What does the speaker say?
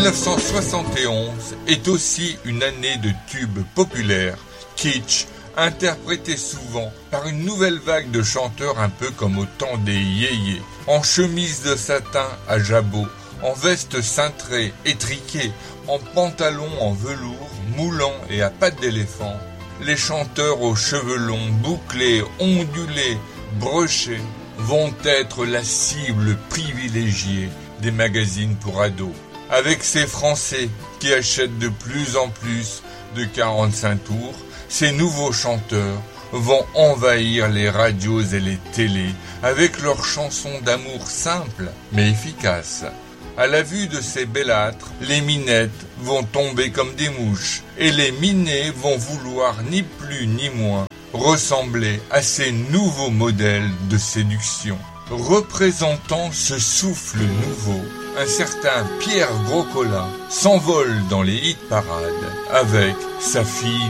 1971 est aussi une année de tubes populaires, kitsch, interprétés souvent par une nouvelle vague de chanteurs un peu comme au temps des yéyés, en chemise de satin à jabot, en veste cintrée, étriquée, en pantalon en velours, moulant et à pattes d'éléphant. Les chanteurs aux cheveux longs, bouclés, ondulés, brochés, vont être la cible privilégiée des magazines pour ados. Avec ces Français qui achètent de plus en plus de 45 tours, ces nouveaux chanteurs vont envahir les radios et les télés avec leurs chansons d'amour simples mais efficaces. À la vue de ces bellâtres, les minettes vont tomber comme des mouches et les minés vont vouloir ni plus ni moins ressembler à ces nouveaux modèles de séduction. Représentant ce souffle nouveau, un certain Pierre Grocola s'envole dans les hit-parades avec sa fille